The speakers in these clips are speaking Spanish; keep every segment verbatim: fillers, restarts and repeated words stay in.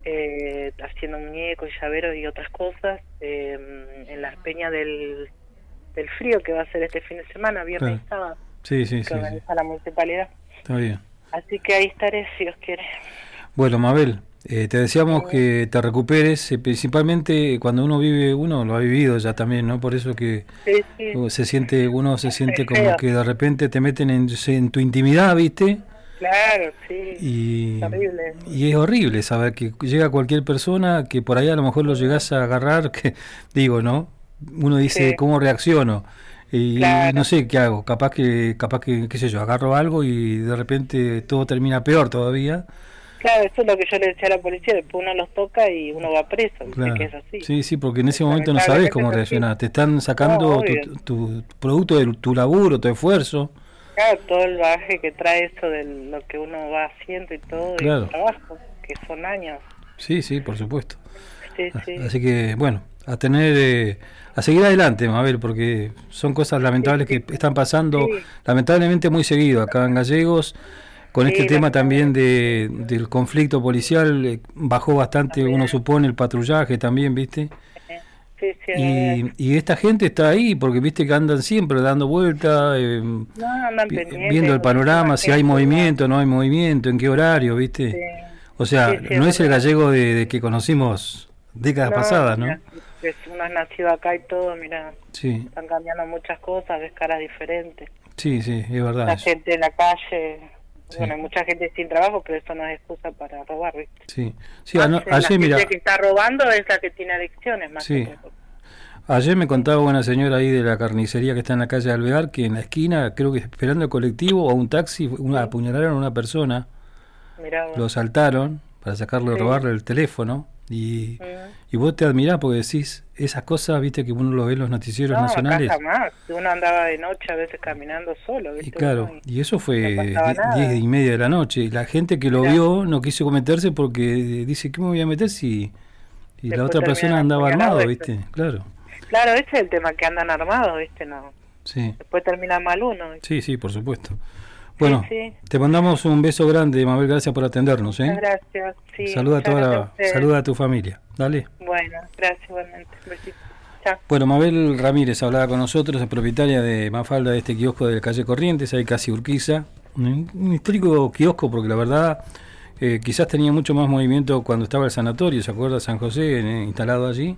eh, haciendo muñecos y llaveros y otras cosas, eh, en la peña del, del frío que va a ser este fin de semana, viernes y sábado, sí, sí, que sí, organiza sí. la municipalidad. Está bien. Así que ahí estaré, si Dios quiere. Bueno, Mabel, eh, te deseamos Sí, que te recuperes, eh, principalmente cuando uno vive, uno lo ha vivido ya también, ¿no? Por eso que sí, sí, uh, se siente, uno se siente es como feo. que de repente te meten en, en tu intimidad, ¿viste? Claro, sí, Y, terrible. y es horrible saber que llega cualquier persona que por ahí a lo mejor lo llegás a agarrar, que digo, ¿no? Uno dice, Sí, ¿cómo reacciono? Y, y no claro. sé qué hago, capaz que, capaz que, qué sé yo, agarro algo y de repente todo termina peor todavía. Claro, eso es lo que yo le decía a la policía, después uno los toca y uno va preso, viste que Claro. es así. Sí, sí, porque en ese momento no sabes Lamentablemente cómo es así. reaccionar. Te están No, sacando tu, obvio. tu, tu producto de tu laburo, tu esfuerzo. Claro, todo el bagaje que trae eso de lo que uno va haciendo y todo, y el Claro. trabajo, que son años. Sí, sí, por supuesto. Sí, sí. Así que, bueno, a tener, eh, a seguir adelante, Mabel, porque son cosas Sí, lamentables sí, que están pasando, sí, lamentablemente muy seguido acá en Gallegos, con este sí, tema también lamentablemente. de, del conflicto policial, eh, bajó bastante, uno También. supone, el patrullaje también, ¿viste? eh, Sí, sí, es verdad. Y, y esta gente está ahí porque, viste, que andan siempre dando vueltas, eh, No, andan vi- pendientes, viendo hay el muchísima panorama, si hay gente igual. movimiento, no hay movimiento, en qué horario, Sí, ¿viste? O sí, sea, sí, es no es el verdad. gallego de, de que conocimos décadas No, pasadas, ¿no? mira, es, uno es nacido acá y todo, mira, Sí, están cambiando muchas cosas, ves caras diferentes. sí, sí, es verdad La eso. gente en la calle, Sí, bueno, hay mucha gente sin trabajo, pero eso no es excusa para robar, ¿viste? sí. Sí, Más, ano- eh, la ayer, gente mira, que está robando es la que tiene adicciones, más que sí, todo. ayer me Sí. contaba una señora ahí de la carnicería que está en la calle Alvear que en la esquina, creo que esperando el colectivo o un taxi, una, Sí. apuñalaron a una persona, Mirá vos. lo asaltaron para sacarle, Sí. robarle el teléfono y, Mm. y vos te admirás porque decís, esas cosas, viste, que uno lo ve en los noticieros No, acá nacionales. jamás. Uno andaba de noche a veces caminando solo, Y ¿viste? Uno, claro, y y eso no fue pasaba diez nada. y media de la noche. Y la gente que lo Mirá, vio no quiso meterse porque dice, ¿qué me voy a meter si y la después otra terminan persona andaba apuñalados, armado, ¿viste? viste? Claro, Claro, ese es el tema, que andan armados, ¿viste? No. sí, Después termina mal uno, ¿viste? sí, sí, por supuesto. Sí, Bueno, sí. te mandamos un beso grande, Mabel, gracias por atendernos, Muchas ¿eh? gracias. Sí, Saluda a muchas toda gracias a la, ustedes. saluda a tu familia. Dale. Bueno, gracias igualmente. Besito. Chao. Bueno, Mabel Ramírez hablaba con nosotros, es propietaria de Mafalda, de este kiosco de calle Corrientes, ahí casi Urquiza. Un, un histórico kiosco porque la verdad eh, quizás tenía mucho más movimiento cuando estaba el sanatorio, ¿se acuerda? San José, eh, instalado allí.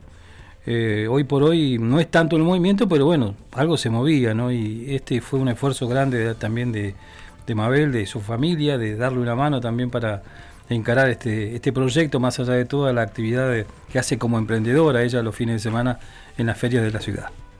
Eh, hoy por hoy no es tanto el movimiento, pero bueno, algo se movía, ¿no? Y este fue un esfuerzo grande de, también de, de Mabel, de su familia, de darle una mano también para encarar este, este proyecto, más allá de toda la actividad de, que hace como emprendedora ella los fines de semana en las ferias de la ciudad.